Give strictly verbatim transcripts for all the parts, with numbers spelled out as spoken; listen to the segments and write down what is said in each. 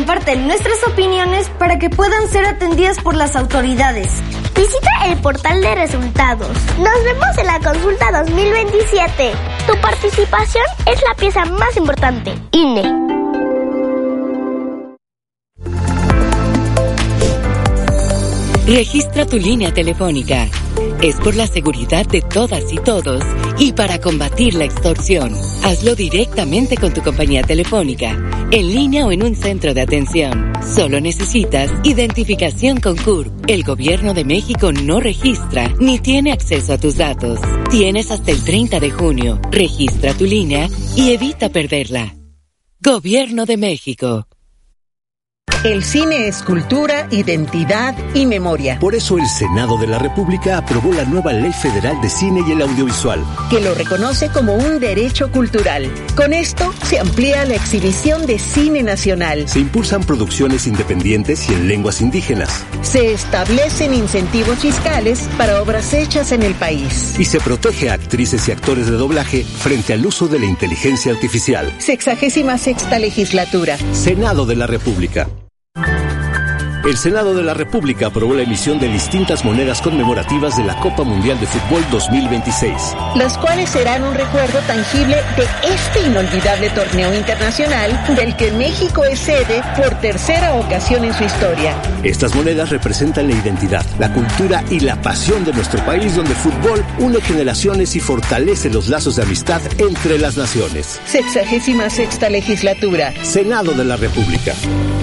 comparten nuestras opiniones para que puedan ser atendidas por las autoridades. Visita el portal de resultados. Nos vemos en la consulta dos mil veintisiete. Tu participación es la pieza más importante. I N E. Registra tu línea telefónica. Es por la seguridad de todas y todos y para combatir la extorsión. Hazlo directamente con tu compañía telefónica, en línea o en un centro de atención. Solo necesitas identificación con C U R P. El Gobierno de México no registra ni tiene acceso a tus datos. Tienes hasta el treinta de junio. Registra tu línea y evita perderla. Gobierno de México. El cine es cultura, identidad y memoria. Por eso el Senado de la República aprobó la nueva Ley Federal de Cine y el Audiovisual, que lo reconoce como un derecho cultural. Con esto se amplía la exhibición de cine nacional. Se impulsan producciones independientes y en lenguas indígenas. Se establecen incentivos fiscales para obras hechas en el país. Y se protege a actrices y actores de doblaje frente al uso de la inteligencia artificial. Sexagésima sexta legislatura. Senado de la República. El Senado de la República aprobó la emisión de distintas monedas conmemorativas de la Copa Mundial de Fútbol dos mil veintiséis. Las cuales serán un recuerdo tangible de este inolvidable torneo internacional del que México es sede por tercera ocasión en su historia. Estas monedas representan la identidad, la cultura y la pasión de nuestro país, donde el fútbol une generaciones y fortalece los lazos de amistad entre las naciones. Sexagésima sexta legislatura. Senado de la República.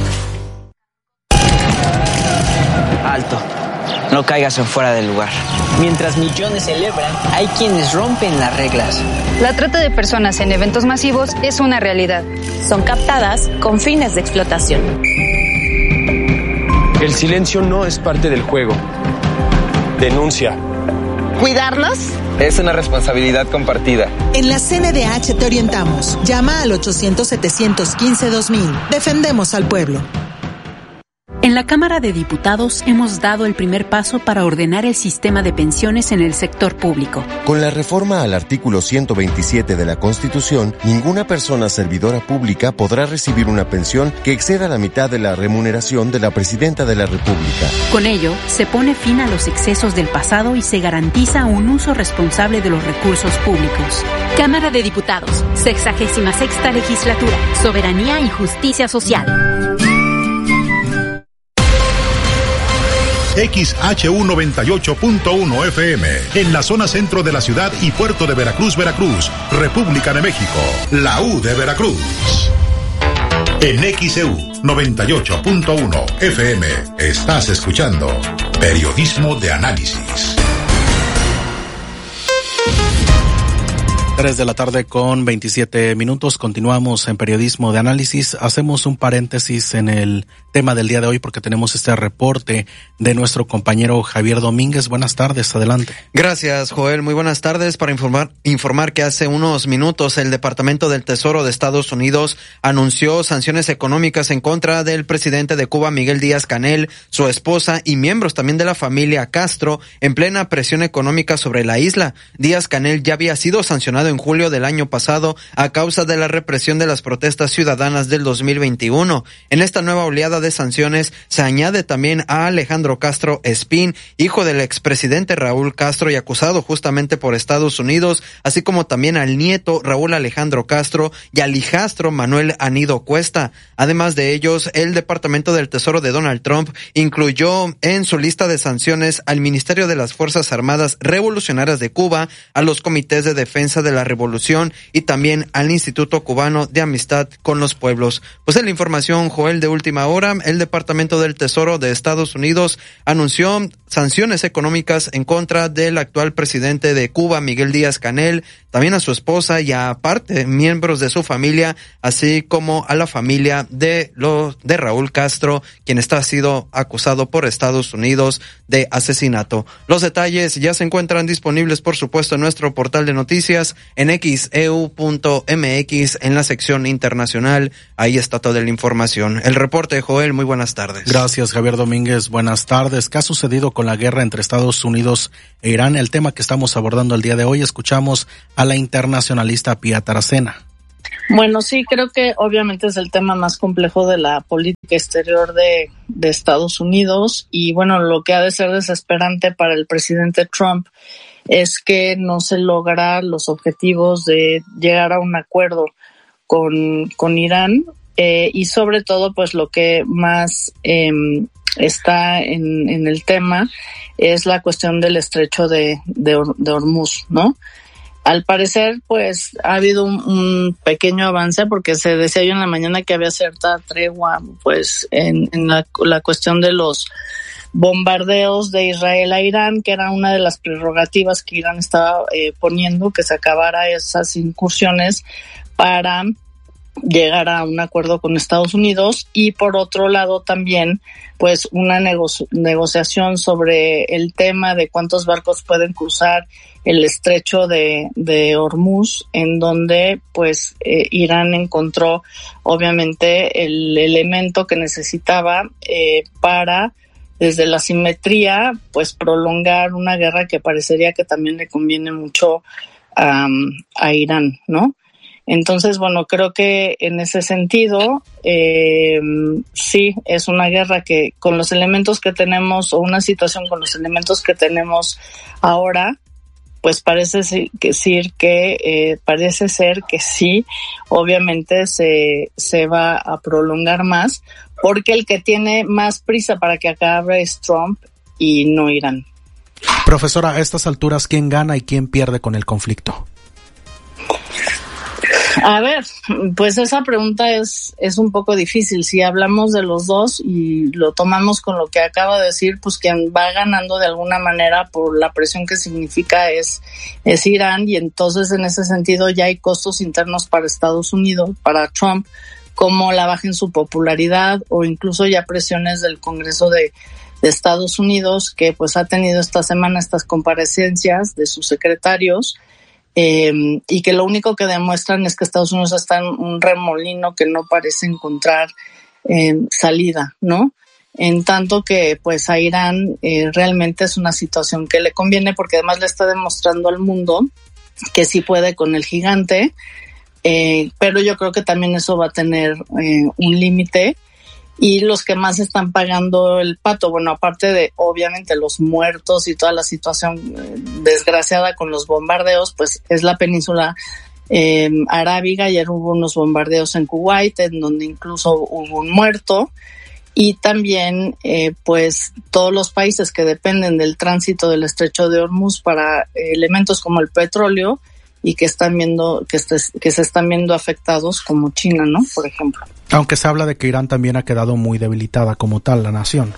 Alto, no caigas en fuera del lugar. Mientras millones celebran, hay quienes rompen las reglas. La trata de personas en eventos masivos es una realidad. Son captadas con fines de explotación. El silencio no es parte del juego. Denuncia. ¿Cuidarlos? Es una responsabilidad compartida. En la C N D H te orientamos. Llama al ochocientos, setecientos quince, dos mil. Defendemos al pueblo. En la Cámara de Diputados hemos dado el primer paso para ordenar el sistema de pensiones en el sector público. Con la reforma al artículo ciento veintisiete de la Constitución, ninguna persona servidora pública podrá recibir una pensión que exceda la mitad de la remuneración de la Presidenta de la República. Con ello, se pone fin a los excesos del pasado y se garantiza un uso responsable de los recursos públicos. Cámara de Diputados, sexagésima sexta legislatura, soberanía y justicia social. X H U noventa y ocho punto uno F M, en la zona centro de la ciudad y puerto de Veracruz, Veracruz, República de México, la U de Veracruz. En X E U noventa y ocho punto uno F M, estás escuchando Periodismo de Análisis. tres de la tarde con veintisiete minutos. Continuamos en Periodismo de Análisis. Hacemos un paréntesis en el tema del día de hoy porque tenemos este reporte de nuestro compañero Javier Domínguez. Buenas tardes, adelante. Gracias, Joel. Muy buenas tardes. Para informar, informar que hace unos minutos el Departamento del Tesoro de Estados Unidos anunció sanciones económicas en contra del presidente de Cuba, Miguel Díaz-Canel, su esposa y miembros también de la familia Castro, en plena presión económica sobre la isla. Díaz-Canel ya había sido sancionado en julio del año pasado a causa de la represión de las protestas ciudadanas del dos mil veintiuno. En esta nueva oleada de sanciones se añade también a Alejandro Castro Espín, hijo del expresidente Raúl Castro y acusado justamente por Estados Unidos, así como también al nieto Raúl Alejandro Castro y al hijastro Manuel Anido Cuesta. Además de ellos, el Departamento del Tesoro de Donald Trump incluyó en su lista de sanciones al Ministerio de las Fuerzas Armadas Revolucionarias de Cuba, a los comités de defensa de la Revolución y también al Instituto Cubano de Amistad con los Pueblos. Pues en la información, Joel, de última hora, el Departamento del Tesoro de Estados Unidos anunció sanciones económicas en contra del actual presidente de Cuba, Miguel Díaz-Canel, también a su esposa y a aparte miembros de su familia, así como a la familia de los de Raúl Castro, quien está sido acusado por Estados Unidos de asesinato. Los detalles ya se encuentran disponibles, por supuesto, en nuestro portal de noticias en x e u punto m x en la sección internacional. Ahí está toda la información. El reporte, Joel, muy buenas tardes. Gracias, Javier Domínguez. Buenas tardes. ¿Qué ha sucedido con la guerra entre Estados Unidos e Irán? El tema que estamos abordando el día de hoy. Escuchamos a la internacionalista Pia Taracena. Bueno, sí, creo que obviamente es el tema más complejo de la política exterior de, de Estados Unidos y bueno, lo que ha de ser desesperante para el presidente Trump es que no se logra los objetivos de llegar a un acuerdo con, con Irán eh, y sobre todo pues lo que más eh, está en, en el tema es la cuestión del estrecho de, de, de Hormuz, ¿no? Al parecer, pues, ha habido un, un pequeño avance porque se decía yo en la mañana que había cierta tregua, pues, en, en la, la cuestión de los bombardeos de Israel a Irán, que era una de las prerrogativas que Irán estaba eh, poniendo, que se acabara esas incursiones para llegar a un acuerdo con Estados Unidos y por otro lado también pues una negoci- negociación sobre el tema de cuántos barcos pueden cruzar el estrecho de, de Hormuz, en donde pues eh, Irán encontró obviamente el elemento que necesitaba eh, para desde la simetría pues prolongar una guerra que parecería que también le conviene mucho um, a Irán, ¿no? Entonces, bueno, creo que en ese sentido, eh, sí, es una guerra que con los elementos que tenemos o una situación con los elementos que tenemos ahora, pues parece decir que, eh, parece ser que sí, obviamente se, se va a prolongar más, porque el que tiene más prisa para que acabe es Trump y no Irán. Profesora, a estas alturas, ¿quién gana y quién pierde con el conflicto? A ver, pues esa pregunta es, es un poco difícil. Si hablamos de los dos y lo tomamos con lo que acaba de decir, pues quien va ganando de alguna manera por la presión que significa es, es Irán, y entonces en ese sentido ya hay costos internos para Estados Unidos, para Trump, como la baja en su popularidad o incluso ya presiones del Congreso de, de Estados Unidos, que pues ha tenido esta semana estas comparecencias de sus secretarios, Eh, y que lo único que demuestran es que Estados Unidos está en un remolino que no parece encontrar eh, salida, ¿no? En tanto que pues a Irán eh, realmente es una situación que le conviene porque además le está demostrando al mundo que sí puede con el gigante, eh, pero yo creo que también eso va a tener eh, un límite. Y los que más están pagando el pato, bueno, aparte de obviamente los muertos y toda la situación eh, desgraciada con los bombardeos, pues es la península eh, arábiga. Ayer hubo unos bombardeos en Kuwait, en donde incluso hubo un muerto. Y también, eh, pues, todos los países que dependen del tránsito del estrecho de Hormuz para eh, elementos como el petróleo y que están viendo, que, estés, que se están viendo afectados, como China, ¿no? Por ejemplo. Aunque se habla de que Irán también ha quedado muy debilitada como tal, la nación.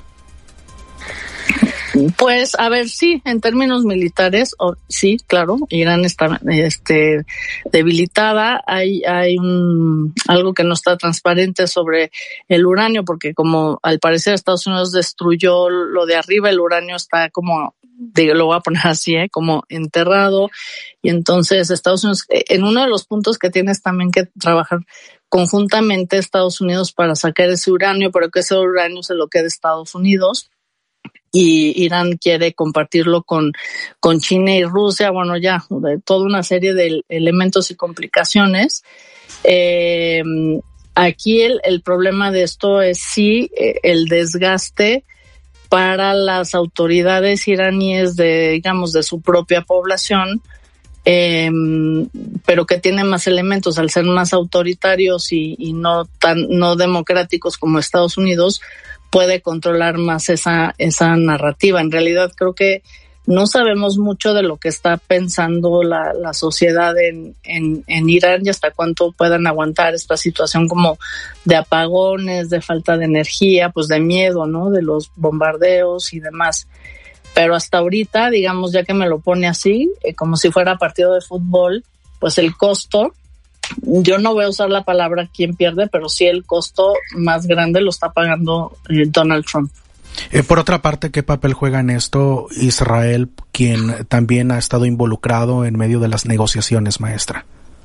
Pues, a ver, sí, en términos militares, oh, sí, claro, Irán está este, debilitada. Hay, hay un, algo que no está transparente sobre el uranio, porque como al parecer Estados Unidos destruyó lo de arriba, el uranio está como, digo, lo voy a poner así, ¿eh? como enterrado. Y entonces Estados Unidos, en uno de los puntos que tienes también que trabajar conjuntamente Estados Unidos para sacar ese uranio, pero que ese uranio se lo quede Estados Unidos. Y Irán quiere compartirlo con, con China y Rusia, bueno, ya, de toda una serie de elementos y complicaciones. Eh, aquí el, el problema de esto es sí el desgaste para las autoridades iraníes de, digamos, de su propia población, eh, pero que tienen más elementos al ser más autoritarios y, y no tan, no democráticos como Estados Unidos, puede controlar más esa esa narrativa. En realidad creo que no sabemos mucho de lo que está pensando la, la sociedad en, en, en Irán y hasta cuánto puedan aguantar esta situación como de apagones, de falta de energía, pues de miedo, ¿no? De los bombardeos y demás. Pero hasta ahorita, digamos, ya que me lo pone así, eh, como si fuera partido de fútbol, pues el costo, yo no voy a usar la palabra quién pierde, pero sí el costo más grande lo está pagando eh, Donald Trump. Eh, por otra parte, ¿qué papel juega en esto Israel, quien también ha estado involucrado en medio de las negociaciones, maestra?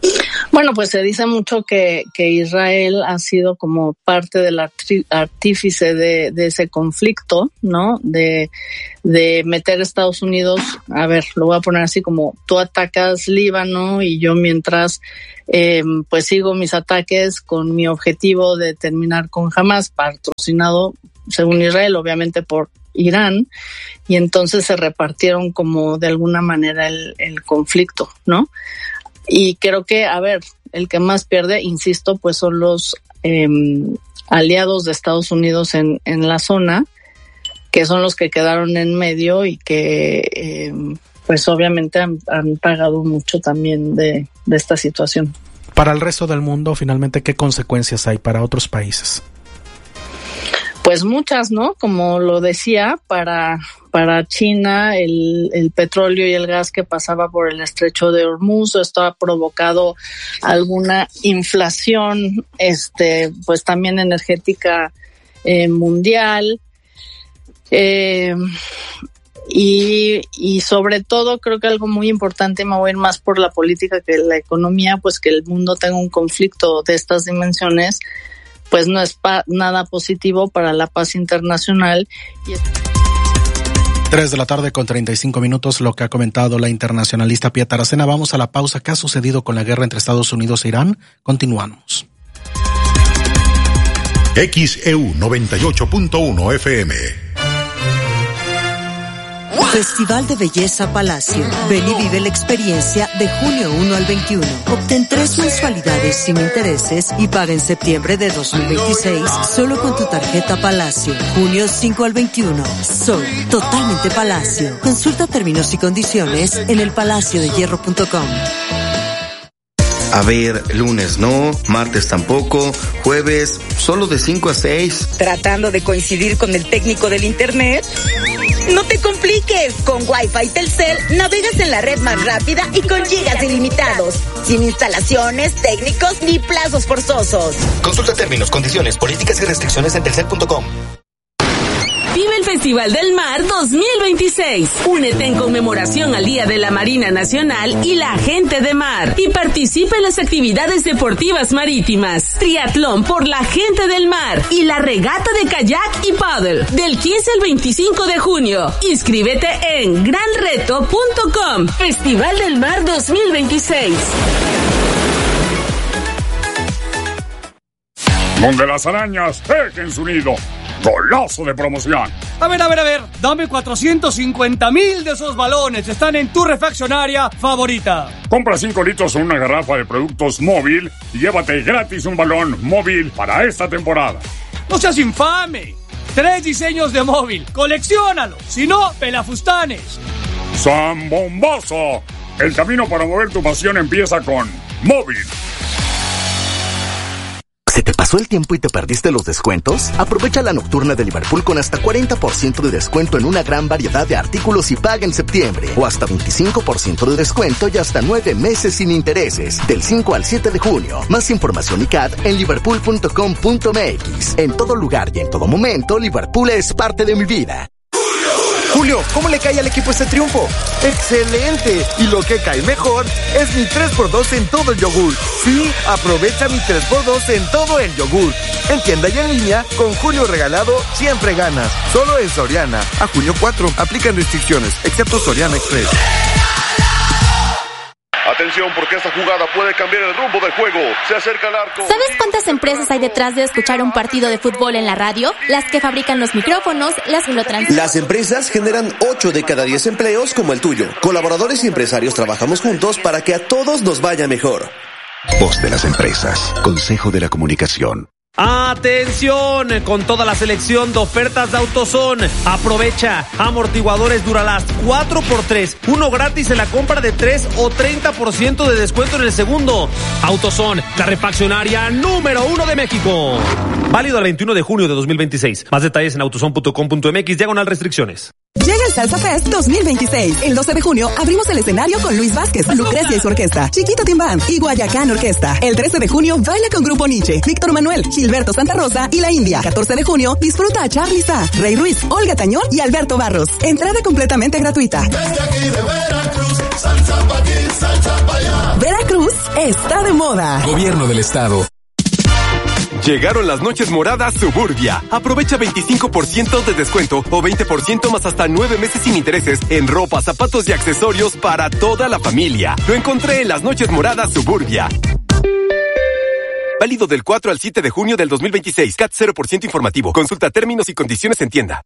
Bueno, pues se dice mucho que, que Israel ha sido como parte del artífice de, de ese conflicto, ¿no? De, de meter a Estados Unidos, a ver, lo voy a poner así como tú atacas Líbano y yo mientras eh, pues sigo mis ataques con mi objetivo de terminar con Hamas, patrocinado, según Israel, obviamente por Irán, y entonces se repartieron como de alguna manera el, el conflicto, ¿no? Y creo que, a ver, el que más pierde, insisto, pues son los eh, aliados de Estados Unidos en, en la zona, que son los que quedaron en medio y que eh, pues obviamente han, han pagado mucho también de, de esta situación. Para el resto del mundo, finalmente, ¿qué consecuencias hay para otros países? Pues muchas, ¿no? Como lo decía, para para China el, el petróleo y el gas que pasaba por el estrecho de Hormuz, esto ha provocado alguna inflación, este, pues también energética eh, mundial, eh, y, y sobre todo creo que algo muy importante, me voy a ir más por la política que la economía, pues que el mundo tenga un conflicto de estas dimensiones, pues no es pa- nada positivo para la paz internacional. Tres de la tarde con treinta y cinco minutos, lo que ha comentado la internacionalista Pia Taracena. Vamos a la pausa. ¿Qué ha sucedido con la guerra entre Estados Unidos e Irán? Continuamos. X E U noventa y ocho punto uno F M. Festival de Belleza Palacio. Ven y vive la experiencia de junio uno al veintiuno. Obtén tres mensualidades sin intereses y paga en septiembre de dos mil veintiséis solo con tu tarjeta Palacio. Junio cinco al veintiuno. Soy totalmente Palacio. Consulta términos y condiciones en el palacio de hierro punto com. A ver, lunes no, martes tampoco, jueves solo de cinco a seis. ¿Tratando de coincidir con el técnico del internet? No te compliques, con Wi-Fi Telcel navegas en la red más rápida y con gigas ilimitados, sin instalaciones, técnicos ni plazos forzosos. Consulta términos, condiciones, políticas y restricciones en telcel punto com. Vive el Festival del Mar dos mil veintiséis. Únete en conmemoración al Día de la Marina Nacional y la Gente de Mar y participa en las actividades deportivas marítimas, triatlón por la Gente del Mar y la regata de kayak y paddle del quince al veinticinco de junio. Inscríbete en gran reto punto com. Festival del Mar dos mil veintiséis. Donde las arañas tejen su nido. ¡Golazo de promoción! A ver, a ver, a ver, dame cuatrocientos cincuenta mil de esos balones. Están en tu refaccionaria favorita. Compra cinco litros o una garrafa de productos móvil y llévate gratis un balón móvil para esta temporada. ¡No seas infame! Tres diseños de móvil. ¡Colecciónalo! Si no, pelafustanes. ¡San Bomboso! El camino para mover tu pasión empieza con móvil. ¿Se te pasó el tiempo y te perdiste los descuentos? Aprovecha la nocturna de Liverpool con hasta cuarenta por ciento de descuento en una gran variedad de artículos y paga en septiembre. O hasta veinticinco por ciento de descuento y hasta nueve meses sin intereses. Del cinco al siete de junio. Más información y C A D en liverpool punto com punto m x. En todo lugar y en todo momento, Liverpool es parte de mi vida. Julio, ¿cómo le cae al equipo este triunfo? ¡Excelente! Y lo que cae mejor es mi tres por dos en todo el yogur. Sí, aprovecha mi tres por dos en todo el yogur. En tienda y en línea, con Julio regalado, siempre ganas. Solo en Soriana. A junio cuatro, aplican restricciones, excepto Soriana Express. Atención, porque esta jugada puede cambiar el rumbo del juego. Se acerca el arco. ¿Sabes cuántas empresas hay detrás de escuchar un partido de fútbol en la radio? Las que fabrican los micrófonos, las que lo transmiten. Las empresas generan ocho de cada diez empleos como el tuyo. Colaboradores y empresarios trabajamos juntos para que a todos nos vaya mejor. Voz de las empresas. Consejo de la Comunicación. ¡Atención! Con toda la selección de ofertas de AutoZone. Aprovecha amortiguadores Duralast cuatro por tres, uno gratis en la compra de tres o treinta por ciento de descuento en el segundo. AutoZone, la refaccionaria número uno de México. Válido al veintiuno de junio de dos mil veintiséis. Más detalles en autozone punto com punto m x, diagonal restricciones. Llega el Salsa Fest dos mil veintiséis. El doce de junio abrimos el escenario con Luis Vázquez, Lucrecia y su orquesta, Chiquito Team Band y Guayacán Orquesta. El trece de junio baila con Grupo Nietzsche, Víctor Manuel, Gilberto Santa Rosa y La India. catorce de junio disfruta a Charly Sa, Rey Ruiz, Olga Tañón y Alberto Barros. Entrada completamente gratuita. Desde aquí de Veracruz, salsa pa' aquí, salsa pa' allá. Veracruz está de moda. Gobierno del Estado. Llegaron las noches moradas Suburbia. Aprovecha veinticinco por ciento de descuento o veinte por ciento más hasta nueve meses sin intereses en ropa, zapatos y accesorios para toda la familia. Lo encontré en las noches moradas Suburbia. Válido del cuatro al siete de junio del dos mil veintiséis. C A T cero por ciento informativo. Consulta términos y condiciones en tienda.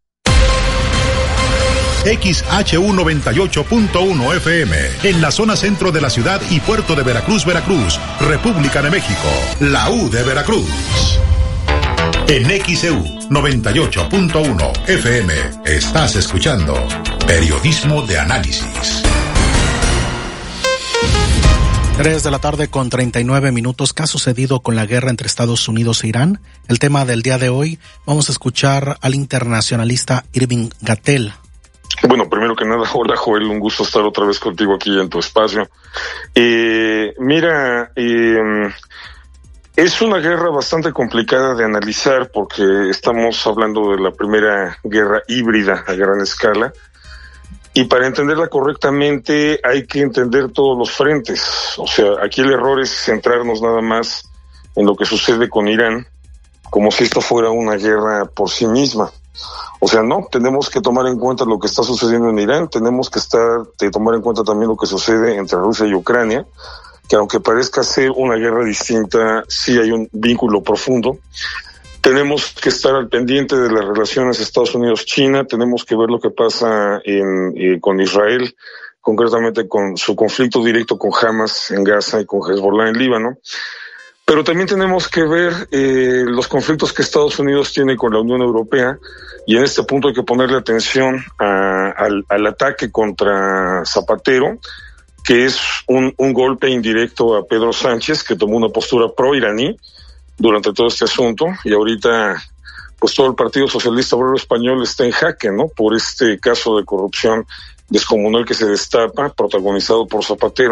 X H U noventa y ocho punto uno F M, en la zona centro de la ciudad y puerto de Veracruz, Veracruz, República de México, la U de Veracruz. En X E U noventa y ocho punto uno F M, estás escuchando Periodismo de Análisis. Tres de la tarde con treinta y nueve minutos. ¿Qué ha sucedido con la guerra entre Estados Unidos e Irán? El tema del día de hoy, vamos a escuchar al internacionalista Irving Gatell. Bueno, primero que nada, hola Joel, un gusto estar otra vez contigo aquí en tu espacio. Eh, mira, eh, es una guerra bastante complicada de analizar porque estamos hablando de la primera guerra híbrida a gran escala y para entenderla correctamente hay que entender todos los frentes. O sea, aquí el error es centrarnos nada más en lo que sucede con Irán como si esto fuera una guerra por sí misma. O sea, no, tenemos que tomar en cuenta lo que está sucediendo en Irán, tenemos que estar, de tomar en cuenta también lo que sucede entre Rusia y Ucrania, que aunque parezca ser una guerra distinta, sí hay un vínculo profundo. Tenemos que estar al pendiente de las relaciones Estados Unidos-China, tenemos que ver lo que pasa en, eh, con Israel, concretamente con su conflicto directo con Hamas en Gaza y con Hezbollah en Líbano. Pero también tenemos que ver eh, los conflictos que Estados Unidos tiene con la Unión Europea y en este punto hay que ponerle atención a, al, al ataque contra Zapatero, que es un, un golpe indirecto a Pedro Sánchez, que tomó una postura pro-iraní durante todo este asunto y ahorita pues todo el Partido Socialista Obrero Español está en jaque, ¿no? Por este caso de corrupción descomunal que se destapa, protagonizado por Zapatero.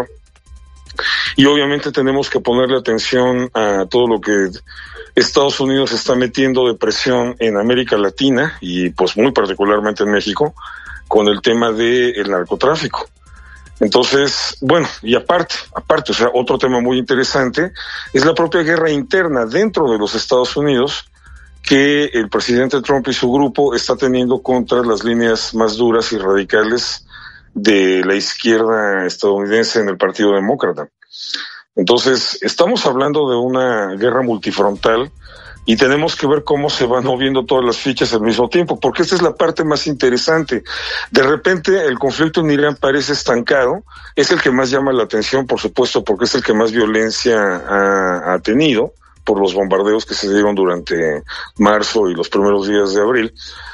Y obviamente tenemos que ponerle atención a todo lo que Estados Unidos está metiendo de presión en América Latina y pues muy particularmente en México con el tema del narcotráfico. Entonces, bueno, y aparte, aparte, o sea, otro tema muy interesante es la propia guerra interna dentro de los Estados Unidos que el presidente Trump y su grupo está teniendo contra las líneas más duras y radicales de la izquierda estadounidense en el Partido Demócrata. Entonces, estamos hablando de una guerra multifrontal y tenemos que ver cómo se van moviendo todas las fichas al mismo tiempo, porque esta es la parte más interesante. De repente, el conflicto en Irán parece estancado, es el que más llama la atención, por supuesto, porque es el que más violencia ha, ha tenido por los bombardeos que se dieron durante marzo y los primeros días de abril,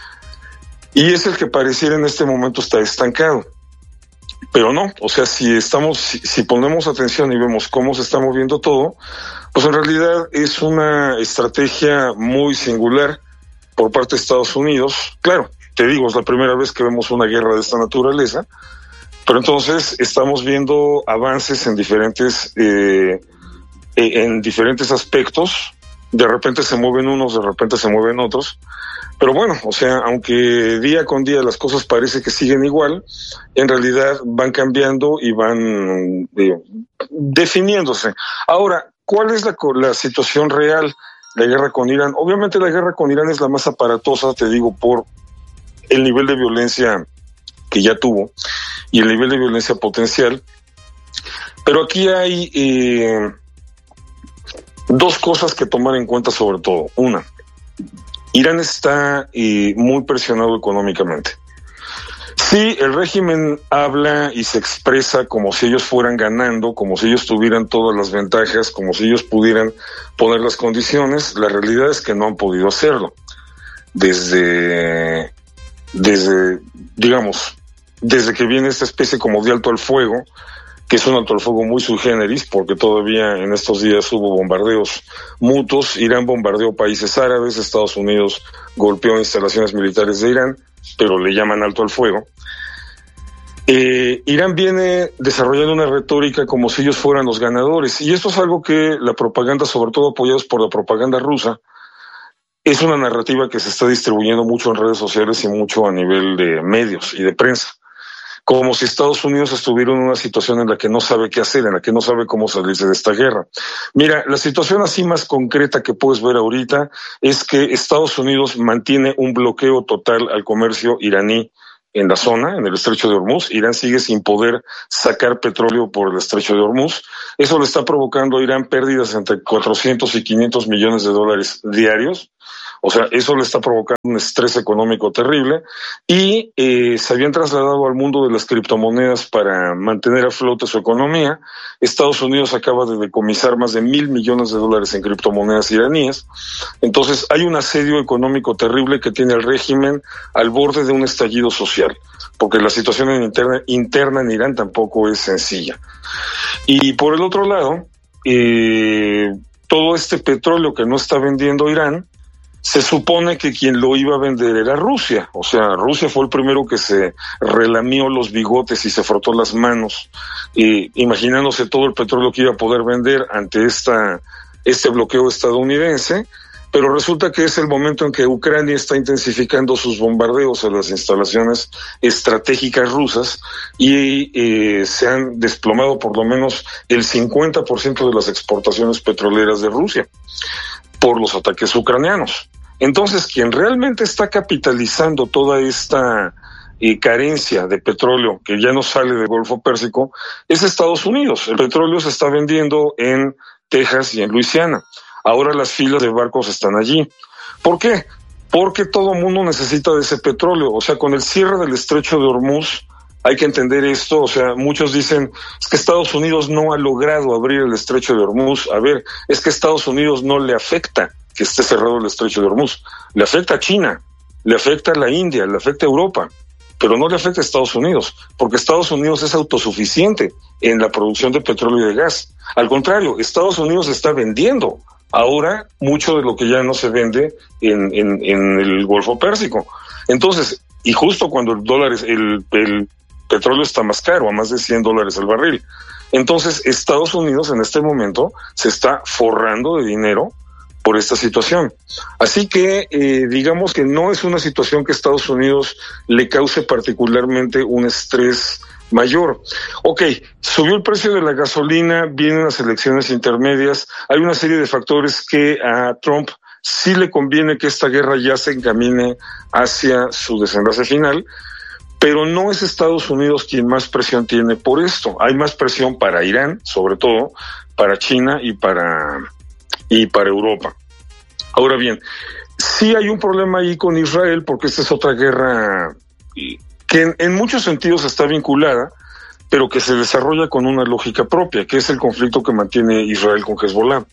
y es el que pareciera en este momento está estancado. Pero no, o sea, si estamos, si, si ponemos atención y vemos cómo se está moviendo todo, pues en realidad es una estrategia muy singular por parte de Estados Unidos. Claro, te digo, es la primera vez que vemos una guerra de esta naturaleza, pero entonces estamos viendo avances en diferentes, eh, en diferentes aspectos. De repente se mueven unos, de repente se mueven otros. Pero bueno, o sea, aunque día con día las cosas parece que siguen igual, en realidad van cambiando y van eh, definiéndose. Ahora, ¿cuál es la, la situación real? La guerra con Irán. Obviamente la guerra con Irán es la más aparatosa, te digo, por el nivel de violencia que ya tuvo y el nivel de violencia potencial. Pero aquí hay eh, dos cosas que tomar en cuenta sobre todo. Una, Irán está eh, muy presionado económicamente. Sí, el régimen habla y se expresa como si ellos fueran ganando, como si ellos tuvieran todas las ventajas, como si ellos pudieran poner las condiciones. La realidad es que no han podido hacerlo. Desde, desde, digamos, desde que viene esta especie como de alto al fuego, que es un alto al fuego muy sui generis, porque todavía en estos días hubo bombardeos mutuos. Irán bombardeó países árabes, Estados Unidos golpeó instalaciones militares de Irán, pero le llaman alto al fuego. Eh, Irán viene desarrollando una retórica como si ellos fueran los ganadores, y esto es algo que la propaganda, sobre todo apoyados por la propaganda rusa, es una narrativa que se está distribuyendo mucho en redes sociales y mucho a nivel de medios y de prensa, como si Estados Unidos estuviera en una situación en la que no sabe qué hacer, en la que no sabe cómo salirse de esta guerra. Mira, la situación así más concreta que puedes ver ahorita es que Estados Unidos mantiene un bloqueo total al comercio iraní en la zona, en el estrecho de Hormuz. Irán sigue sin poder sacar petróleo por el estrecho de Hormuz. Eso le está provocando a Irán pérdidas entre cuatrocientos y quinientos millones de dólares diarios. O sea, eso le está provocando un estrés económico terrible, y eh, se habían trasladado al mundo de las criptomonedas para mantener a flote su economía. Estados Unidos acaba de decomisar más de mil millones de dólares en criptomonedas iraníes. Entonces hay un asedio económico terrible que tiene al régimen al borde de un estallido social, porque la situación en interna, interna en Irán tampoco es sencilla. Y por el otro lado, eh, todo este petróleo que no está vendiendo Irán, se supone que quien lo iba a vender era Rusia. O sea, Rusia fue el primero que se relamió los bigotes y se frotó las manos, eh, imaginándose todo el petróleo que iba a poder vender ante esta este bloqueo estadounidense. Pero resulta que es el momento en que Ucrania está intensificando sus bombardeos a las instalaciones estratégicas rusas, y eh, se han desplomado por lo menos el cincuenta por ciento de las exportaciones petroleras de Rusia por los ataques ucranianos. Entonces, quien realmente está capitalizando toda esta eh, carencia de petróleo que ya no sale del Golfo Pérsico es Estados Unidos. El petróleo se está vendiendo en Texas y en Luisiana. Ahora las filas de barcos están allí. ¿Por qué? Porque todo mundo necesita de ese petróleo. O sea, con el cierre del estrecho de Hormuz, hay que entender esto. O sea, muchos dicen, es que Estados Unidos no ha logrado abrir el estrecho de Hormuz. A ver, es que Estados Unidos no le afecta que esté cerrado el estrecho de Hormuz. Le afecta a China, le afecta a la India, le afecta a Europa, pero no le afecta a Estados Unidos, porque Estados Unidos es autosuficiente en la producción de petróleo y de gas. Al contrario, Estados Unidos está vendiendo ahora mucho de lo que ya no se vende en, en, en el Golfo Pérsico. Entonces, y justo cuando el dólar, es, el, el petróleo está más caro, a más de cien dólares el barril. Entonces, Estados Unidos en este momento se está forrando de dinero por esta situación. Así que eh, digamos que no es una situación que a Estados Unidos le cause particularmente un estrés mayor. Ok, subió el precio de la gasolina, vienen las elecciones intermedias, hay una serie de factores que a Trump sí le conviene que esta guerra ya se encamine hacia su desenlace final, pero no es Estados Unidos quien más presión tiene por esto. Hay más presión para Irán, sobre todo, para China y para y para Europa. Ahora bien, sí hay un problema ahí con Israel, porque esta es otra guerra que en, en muchos sentidos está vinculada, pero que se desarrolla con una lógica propia, que es el conflicto que mantiene Israel con Hezbollah.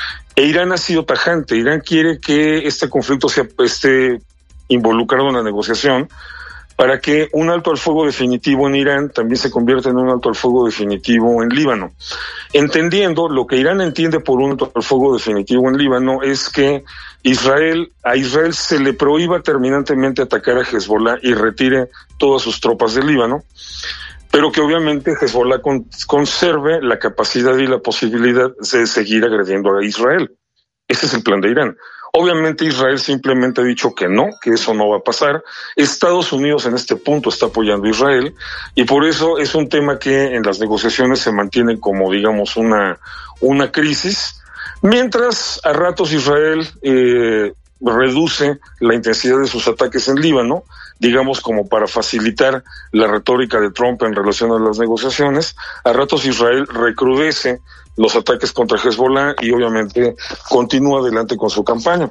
E Irán ha sido tajante. Irán quiere que este conflicto sea, esté involucrado en la negociación, para que un alto al fuego definitivo en Irán también se convierta en un alto al fuego definitivo en Líbano. Entendiendo, lo que Irán entiende por un alto al fuego definitivo en Líbano es que Israel, a Israel se le prohíba terminantemente atacar a Hezbollah y retire todas sus tropas del Líbano, pero que obviamente Hezbollah con, conserve la capacidad y la posibilidad de seguir agrediendo a Israel. Ese es el plan de Irán. Obviamente Israel simplemente ha dicho que no, que eso no va a pasar. Estados Unidos en este punto está apoyando a Israel, y por eso es un tema que en las negociaciones se mantiene como, digamos, una, una crisis, mientras a ratos Israel eh, reduce la intensidad de sus ataques en Líbano, digamos como para facilitar la retórica de Trump en relación a las negociaciones. A ratos Israel recrudece los ataques contra Hezbollah y obviamente continúa adelante con su campaña.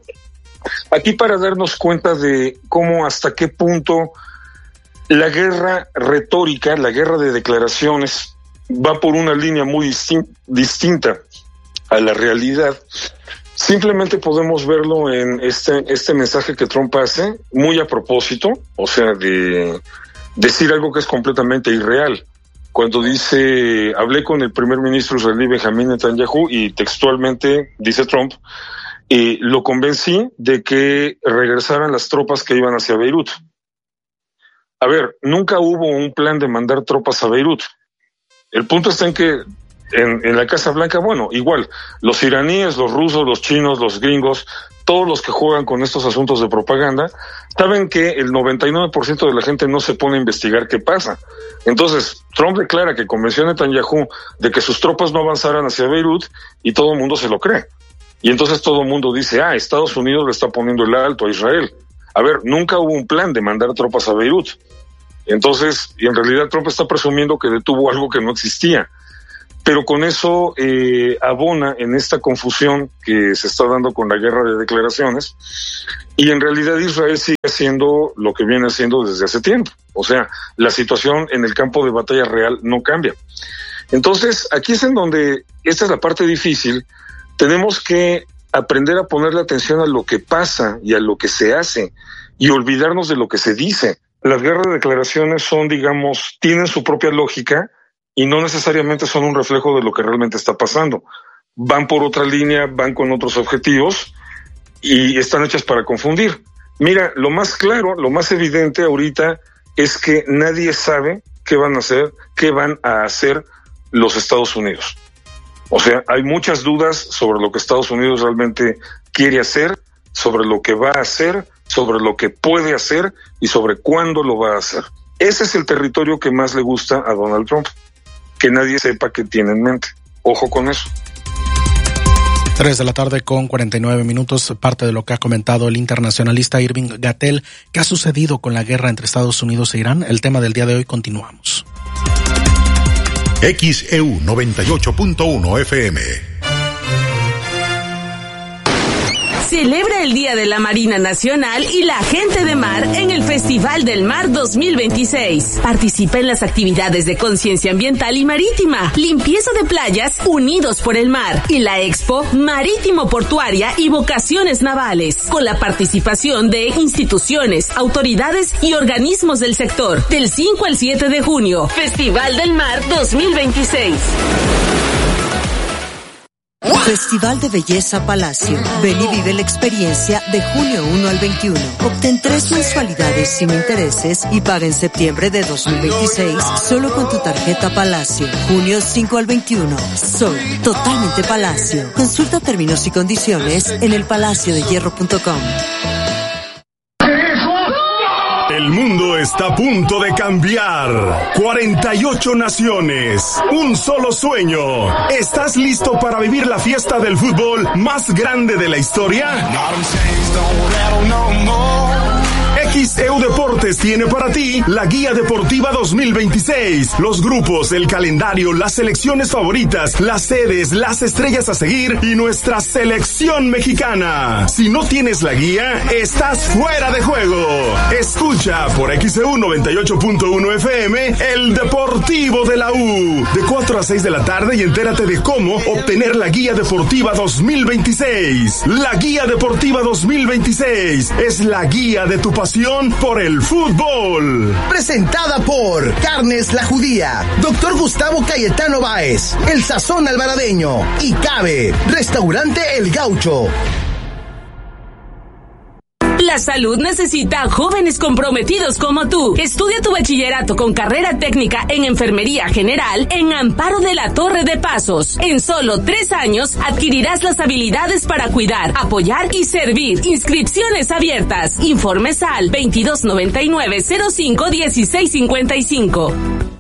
Aquí para darnos cuenta de cómo hasta qué punto la guerra retórica, la guerra de declaraciones va por una línea muy distin- distinta a la realidad. Simplemente podemos verlo en este este mensaje que Trump hace, muy a propósito, o sea, de decir algo que es completamente irreal. Cuando dice, hablé con el primer ministro israelí Benjamín Netanyahu, y textualmente dice Trump, eh, lo convencí de que regresaran las tropas que iban hacia Beirut. a ver, nunca hubo un plan de mandar tropas a Beirut. El punto está en que en, en la Casa Blanca, bueno, igual, los iraníes, los rusos, los chinos, los gringos, todos los que juegan con estos asuntos de propaganda, saben que el noventa y nueve por ciento de la gente no se pone a investigar qué pasa. Entonces, Trump declara que convenció a Netanyahu de que sus tropas no avanzaran hacia Beirut y todo el mundo se lo cree. Y entonces todo el mundo dice, ah, Estados Unidos le está poniendo el alto a Israel. A ver, nunca hubo un plan de mandar tropas a Beirut. Entonces, y en realidad Trump está presumiendo que detuvo algo que no existía. Pero con eso eh, abona en esta confusión que se está dando con la guerra de declaraciones, y en realidad Israel sigue haciendo lo que viene haciendo desde hace tiempo. O sea, la situación en el campo de batalla real no cambia. Entonces, aquí es en donde, esta es la parte difícil, tenemos que aprender a ponerle atención a lo que pasa y a lo que se hace, y olvidarnos de lo que se dice. Las guerras de declaraciones son, digamos, tienen su propia lógica, y no necesariamente son un reflejo de lo que realmente está pasando. Van por otra línea, van con otros objetivos y están hechas para confundir. Mira, lo más claro, lo más evidente ahorita es que nadie sabe qué van a hacer, qué van a hacer los Estados Unidos. O sea, hay muchas dudas sobre lo que Estados Unidos realmente quiere hacer, sobre lo que va a hacer, sobre lo que puede hacer y sobre cuándo lo va a hacer. Ese es el territorio que más le gusta a Donald Trump. Que nadie sepa qué tiene en mente. Ojo con eso. Tres de la tarde con cuarenta y nueve minutos, parte de lo que ha comentado el internacionalista Irving Gatell. ¿Qué ha sucedido con la guerra entre Estados Unidos e Irán? El tema del día de hoy, continuamos. X E U noventa y ocho punto uno F M. Celebra el Día de la Marina Nacional y la Gente de Mar en el Festival del Mar dos mil veintiséis. Participa en las actividades de conciencia ambiental y marítima, limpieza de playas, unidos por el mar, y la Expo Marítimo Portuaria y Vocaciones Navales, con la participación de instituciones, autoridades y organismos del sector. Del cinco al siete de junio, Festival del Mar dos mil veintiséis. Festival de Belleza Palacio. Ven y vive la experiencia de junio uno al veintiuno. Obtén tres mensualidades sin intereses y paga en septiembre de dos mil veintiséis solo con tu tarjeta Palacio. Junio cinco al veintiuno. Sol, totalmente Palacio. Consulta términos y condiciones en el palacio de hierro punto com. El mundo está a punto de cambiar. cuarenta y ocho naciones, un solo sueño. ¿Estás listo para vivir la fiesta del fútbol más grande de la historia? X E U Deportes tiene para ti la Guía Deportiva dos mil veintiséis. Los grupos, el calendario, las selecciones favoritas, las sedes, las estrellas a seguir y nuestra selección mexicana. Si no tienes la guía, estás fuera de juego. Escucha por X E U noventa y ocho punto uno F M el Deportivo de la U. De cuatro a seis de la tarde y entérate de cómo obtener la Guía Deportiva dos mil veintiséis. La Guía Deportiva dos mil veintiséis es la guía de tu pasión por el fútbol. Presentada por Carnes La Judía, Doctor Gustavo Cayetano Báez, El Sazón Alvaradeño y Cabe, Restaurante El Gaucho. La salud necesita jóvenes comprometidos como tú. Estudia tu bachillerato con carrera técnica en Enfermería General en Amparo de la Torre de Pasos. En solo tres años adquirirás las habilidades para cuidar, apoyar y servir. Inscripciones abiertas. Informes al veintidós noventa y nueve cero cinco dieciséis cincuenta y cinco.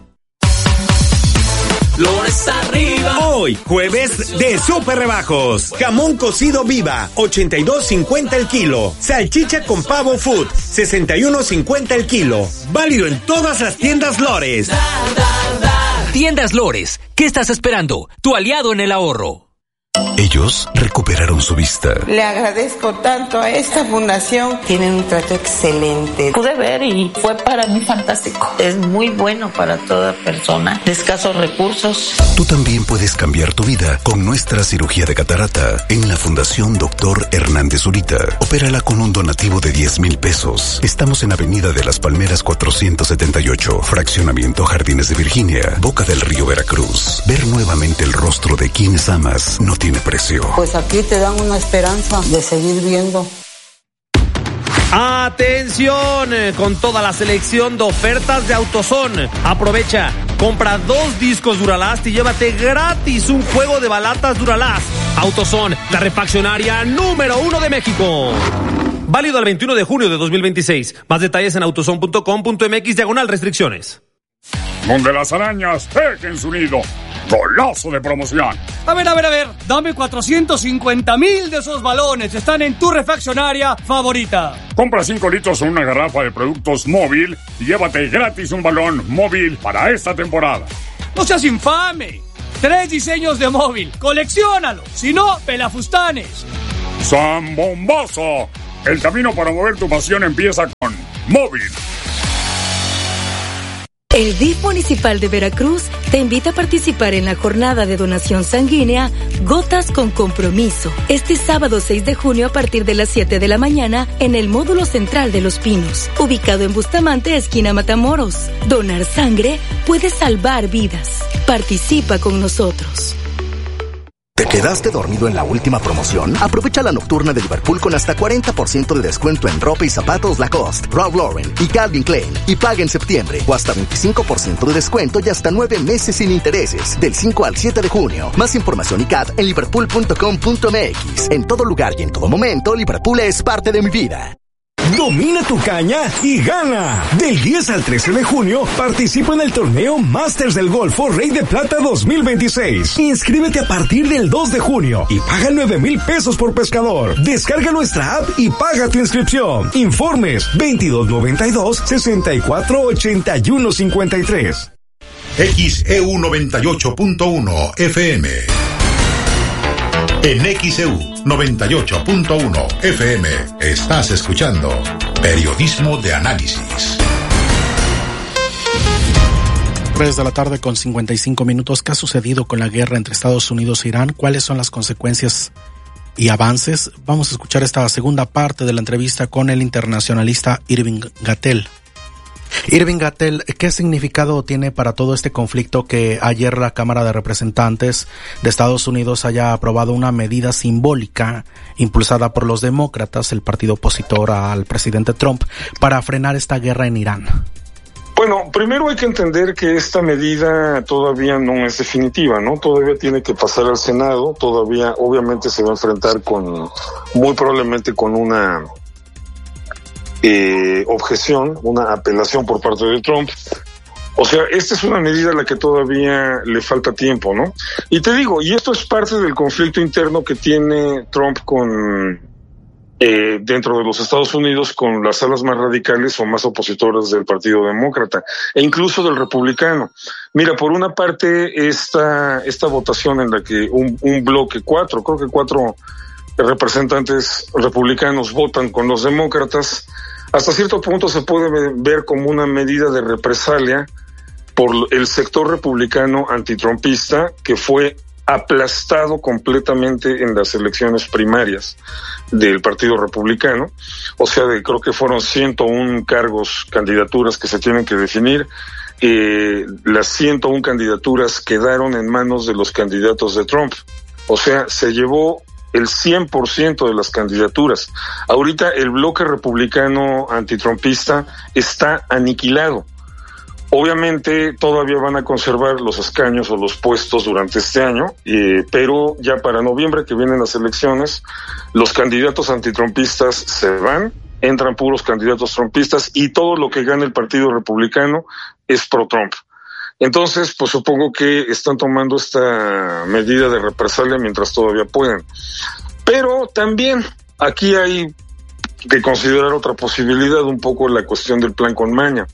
Flores arriba. Hoy, jueves de super rebajos. Jamón cocido Viva, ochenta y dos cincuenta el kilo. Salchicha con pavo Food, sesenta y uno cincuenta el kilo. Válido en todas las tiendas Lores. Da, da, da. Tiendas Lores, ¿qué estás esperando? Tu aliado en el ahorro. Ellos recuperaron su vista. Le agradezco tanto a esta fundación. Tienen un trato excelente. Pude ver y fue para mí fantástico. Es muy bueno para toda persona de escasos recursos. Tú también puedes cambiar tu vida con nuestra cirugía de catarata en la Fundación Doctor Hernández Zurita. Opérala con un donativo de diez mil pesos. Estamos en Avenida de las Palmeras cuatrocientos setenta y ocho, Fraccionamiento Jardines de Virginia, Boca del Río, Veracruz. Ver nuevamente el rostro de quienes amas no tiene precio. Pues aquí te dan una esperanza de seguir viendo. Atención, eh, con toda la selección de ofertas de AutoZone. Aprovecha, compra dos discos Duralast y llévate gratis un juego de balatas Duralast. AutoZone, la refaccionaria número uno de México. Válido al veintiuno de junio de dos mil veintiséis. Más detalles en autozone punto com punto m x diagonal restricciones. Donde las arañas tejen su nido. Golazo de promoción. A ver, a ver, a ver. Dame cuatrocientos cincuenta mil de esos balones. Están en tu refaccionaria favorita. Compra cinco litros en una garrafa de productos móvil y llévate gratis un balón móvil para esta temporada. ¡No seas infame! Tres diseños de móvil. ¡Colecciónalo! Si no, pelafustanes. ¡Zambombazo! El camino para mover tu pasión empieza con móvil. El D I F Municipal de Veracruz te invita a participar en la jornada de donación sanguínea Gotas con Compromiso, este sábado seis de junio a partir de las siete de la mañana en el módulo central de Los Pinos, ubicado en Bustamante, esquina Matamoros. Donar sangre puede salvar vidas. Participa con nosotros. ¿Te quedaste dormido en la última promoción? Aprovecha la nocturna de Liverpool con hasta cuarenta por ciento de descuento en ropa y zapatos Lacoste, Ralph Lauren y Calvin Klein. Y paga en septiembre o hasta veinticinco por ciento de descuento y hasta nueve meses sin intereses. Del cinco al siete de junio. Más información y C A T en liverpool punto com punto m x. En todo lugar y en todo momento, Liverpool es parte de mi vida. Domina tu caña y gana. Del diez al trece de junio, participa en el torneo Masters del Golfo Rey de Plata dos mil veintiséis. Inscríbete a partir del dos de junio y paga nueve mil pesos por pescador. Descarga nuestra app y paga tu inscripción. Informes veintidós noventa y dos, sesenta y cuatro, ochenta y uno cincuenta y tres. X E U noventa y ocho punto uno F M. En X E U noventa y ocho punto uno F M estás escuchando Periodismo de Análisis. tres de la tarde con cincuenta y cinco minutos. ¿Qué ha sucedido con la guerra entre Estados Unidos e Irán? ¿Cuáles son las consecuencias y avances? Vamos a escuchar esta segunda parte de la entrevista con el internacionalista Irving Gatell. Irving Gatell, ¿qué significado tiene para todo este conflicto que ayer la Cámara de Representantes de Estados Unidos haya aprobado una medida simbólica impulsada por los demócratas, el partido opositor al presidente Trump, para frenar esta guerra en Irán? Bueno, primero hay que entender que esta medida todavía no es definitiva, ¿no? Todavía tiene que pasar al Senado, todavía obviamente se va a enfrentar con, muy probablemente con una Eh, objeción, una apelación por parte de Trump. O sea, esta es una medida a la que todavía le falta tiempo, ¿no? Y te digo, y esto es parte del conflicto interno que tiene Trump con eh, dentro de los Estados Unidos con las alas más radicales o más opositoras del Partido Demócrata e incluso del Republicano. Mira, por una parte esta esta votación en la que un, un bloque, cuatro, creo que cuatro representantes republicanos votan con los demócratas, hasta cierto punto se puede ver como una medida de represalia por el sector republicano antitrumpista que fue aplastado completamente en las elecciones primarias del Partido Republicano. O sea, de, creo que fueron ciento uno cargos, candidaturas que se tienen que definir. Eh, las ciento uno candidaturas quedaron en manos de los candidatos de Trump. O sea, se llevó el cien por ciento de las candidaturas. Ahorita el bloque republicano antitrumpista está aniquilado. Obviamente todavía van a conservar los escaños o los puestos durante este año, eh, pero ya para noviembre que vienen las elecciones, los candidatos antitrumpistas se van, entran puros candidatos trumpistas y todo lo que gane el Partido Republicano es pro-Trump. Entonces, pues supongo que están tomando esta medida de represalia mientras todavía pueden. Pero también aquí hay que considerar otra posibilidad, un poco la cuestión del plan con maña.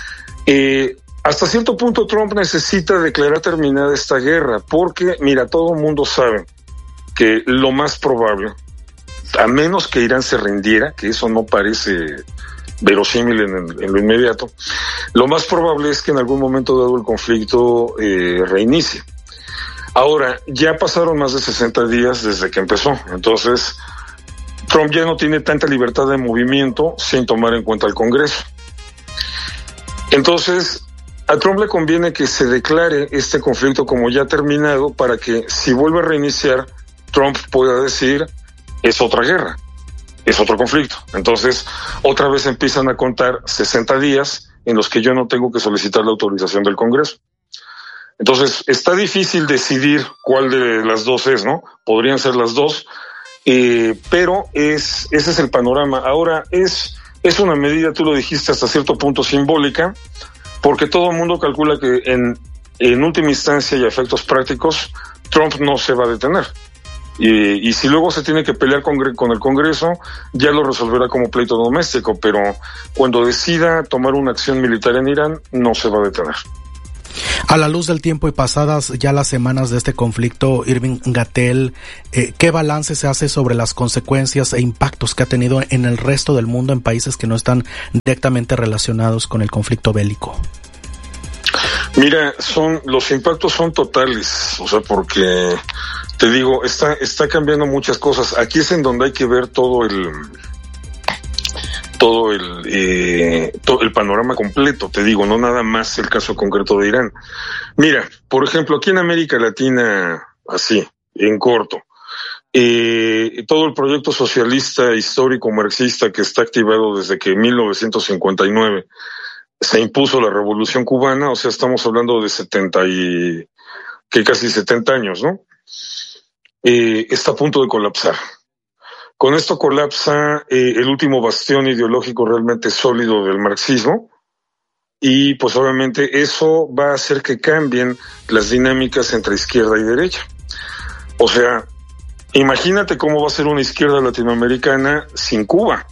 Eh, hasta cierto punto Trump necesita declarar terminada esta guerra, porque, mira, todo el mundo sabe que lo más probable, a menos que Irán se rindiera, que eso no parece verosímil en, en lo inmediato, lo más probable es que en algún momento dado el conflicto eh, reinicie. Ahora, ya pasaron más de sesenta días desde que empezó, entonces Trump ya no tiene tanta libertad de movimiento sin tomar en cuenta el Congreso. Entonces, a Trump le conviene que se declare este conflicto como ya terminado para que, si vuelve a reiniciar, Trump pueda decir, es otra guerra. es otro conflicto. Entonces, otra vez empiezan a contar sesenta días en los que yo no tengo que solicitar la autorización del Congreso. Entonces, está difícil decidir cuál de las dos es, ¿no? Podrían ser las dos, eh, pero es ese es el panorama. Ahora, es, es una medida, tú lo dijiste, hasta cierto punto simbólica, porque todo el mundo calcula que en, en última instancia y a efectos prácticos, Trump no se va a detener. Y, y si luego se tiene que pelear con, con el Congreso, ya lo resolverá como pleito doméstico, pero cuando decida tomar una acción militar en Irán, no se va a detener. A la luz del tiempo y pasadas ya las semanas de este conflicto, Irving Gatell, eh, ¿qué balance se hace sobre las consecuencias e impactos que ha tenido en el resto del mundo en países que no están directamente relacionados con el conflicto bélico? Mira, son los impactos son totales, o sea, porque te digo, está está cambiando muchas cosas. Aquí es en donde hay que ver todo el todo el eh, todo el panorama completo, te digo, no nada más el caso concreto de Irán. Mira, por ejemplo, aquí en América Latina, así, en corto, eh, todo el proyecto socialista histórico marxista que está activado desde que en mil novecientos cincuenta y nueve se impuso la Revolución Cubana, o sea, estamos hablando de setenta y que casi setenta años, ¿no? Eh, está a punto de colapsar. Con esto colapsa eh, el último bastión ideológico realmente sólido del marxismo, y pues obviamente eso va a hacer que cambien las dinámicas entre izquierda y derecha. O sea, imagínate cómo va a ser una izquierda latinoamericana sin Cuba.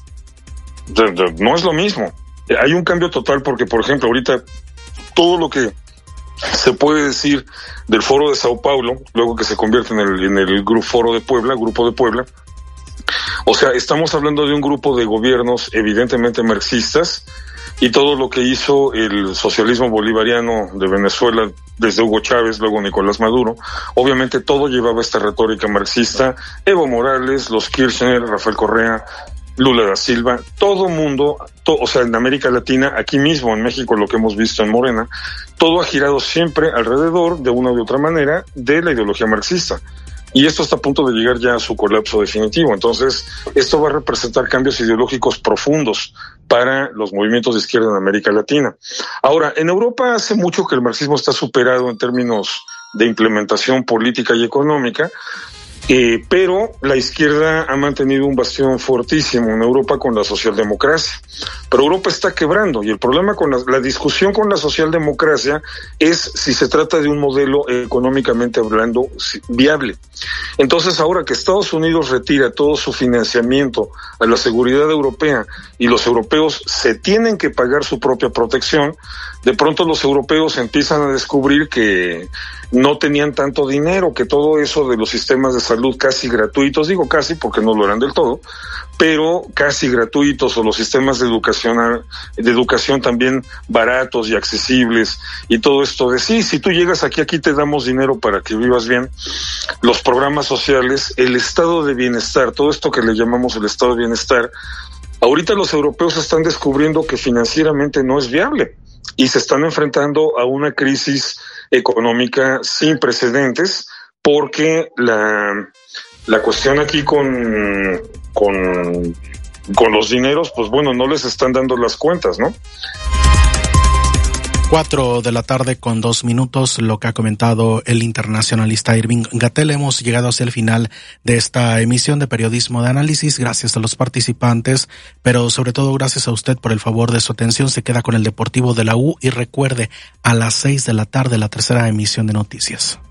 No es lo mismo. Hay un cambio total porque, por ejemplo, ahorita todo lo que se puede decir del Foro de Sao Paulo, luego que se convierte en el, en el Grupo Foro de Puebla, Grupo de Puebla, o sea, estamos hablando de un grupo de gobiernos evidentemente marxistas, y todo lo que hizo el socialismo bolivariano de Venezuela desde Hugo Chávez, luego Nicolás Maduro, obviamente todo llevaba esta retórica marxista. Evo Morales, los Kirchner, Rafael Correa, Lula da Silva, todo mundo, to, o sea, en América Latina, aquí mismo en México, lo que hemos visto en Morena, todo ha girado siempre alrededor, de una u otra manera, de la ideología marxista. Y esto está a punto de llegar ya a su colapso definitivo. Entonces, esto va a representar cambios ideológicos profundos para los movimientos de izquierda en América Latina. Ahora, en Europa hace mucho que el marxismo está superado en términos de implementación política y económica, eh, pero la izquierda ha mantenido un bastión fuertísimo en Europa con la socialdemocracia. Pero Europa está quebrando, y el problema con la, la discusión con la socialdemocracia es si se trata de un modelo económicamente hablando viable. Entonces, ahora que Estados Unidos retira todo su financiamiento a la seguridad europea y los europeos se tienen que pagar su propia protección, de pronto los europeos empiezan a descubrir que no tenían tanto dinero, que todo eso de los sistemas de salud casi gratuitos, digo casi porque no lo eran del todo, pero casi gratuitos, o los sistemas de educación, de educación también baratos y accesibles, y todo esto de sí, si tú llegas aquí, aquí te damos dinero para que vivas bien, los programas sociales, el estado de bienestar, todo esto que le llamamos el estado de bienestar, ahorita los europeos están descubriendo que financieramente no es viable, y se están enfrentando a una crisis económica sin precedentes, porque la, la cuestión aquí con, con, con los dineros, pues bueno, no les están dando las cuentas, ¿no? Cuatro de la tarde con dos minutos, lo que ha comentado el internacionalista Irving Gatell. Hemos llegado hacia el final de esta emisión de Periodismo de Análisis. Gracias a los participantes, pero sobre todo gracias a usted por el favor de su atención. Se queda con el Deportivo de la U y recuerde, a las seis de la tarde la tercera emisión de noticias.